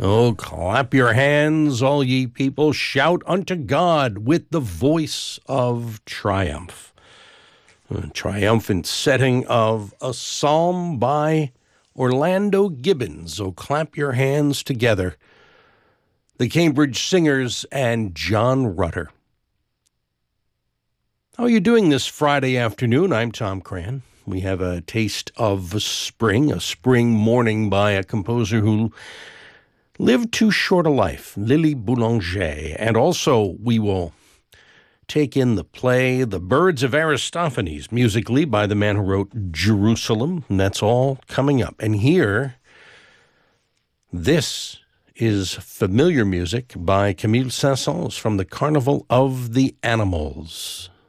Oh, clap your hands, all ye people. Shout unto God with the voice of triumph. A triumphant setting of a psalm by Orlando Gibbons. Oh, clap your hands together. The Cambridge Singers and John Rutter. How are you doing this Friday afternoon? I'm Tom Cran. We have a taste of spring, a spring morning by a composer who lived too short a life, Lily Boulanger. And also we will take in the play The Birds of Aristophanes, musically by the man who wrote Jerusalem. And that's all coming up. And here, this is familiar music by Camille Saint-Saëns from the Carnival of the Animals.